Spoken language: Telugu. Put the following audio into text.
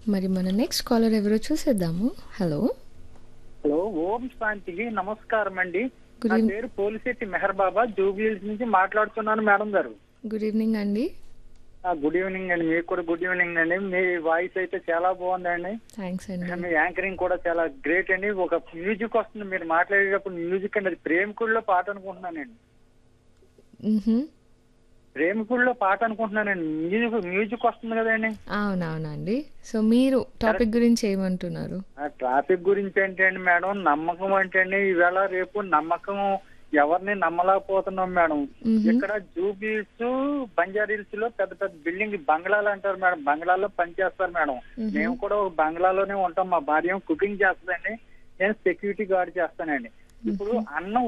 మరి మన నెక్స్ట్ కాలర్ ఎవరో చూసేద్దాము. హలో. హలో, ఓం శాంతికి నమస్కారం అండి. గుడ్ నా ఈవినింగ్. పేరు పోలిశెట్టి మెహర్ బాబా, జూబ్లీహిల్స్ నుంచి మాట్లాడుతున్నాను మేడం గారు. గుడ్ ఈవినింగ్ అండి. గుడ్ ఈవినింగ్ అండి. మీకు కూడా గుడ్ ఈవినింగ్ అండి. మీ వాయిస్ అయితే చాలా బాగుందండి. థ్యాంక్స్ అండి. మీ యాంకరింగ్ కూడా చాలా గ్రేట్ అండి. ఒక మ్యూజిక్ వస్తుంది మీరు మాట్లాడేటప్పుడు, మ్యూజిక్ అండి, అది ప్రేమికుల్లో పాట అనుకుంటున్నానండి. మ్హూ. ప్రేమికుల్లో పాట అనుకుంటున్నానండి. మ్యూజిక్ వస్తుంది కదండి. అవునవునండి. సో మీరు టాపిక్ గురించి ఏమంటున్నారు? ఆ ట్రాఫిక్ గురించి అంటే అండి మేడం, నమ్మకం అంటే అండి ఈవేళ రేపు నమ్మకం ఎవరిని నమ్మలేకపోతున్నాం మేడం. మ్హూ. ఇక్కడ జూబిల్స్, బంజారీల్స్ లో పెద్ద పెద్ద బిల్డింగ్ బంగ్లాలు అంటారు మేడం. బంగ్లాల్లో పనిచేస్తారు మేడం. మ్హూ. మేము కూడా ఒక బంగ్లాలోనే ఉంటాం. మా భార్య కుకింగ్ చేస్తుందండి, నేను సెక్యూరిటీ గార్డ్ చేస్తానండి. ఇప్పుడు మ్హూ. అన్నం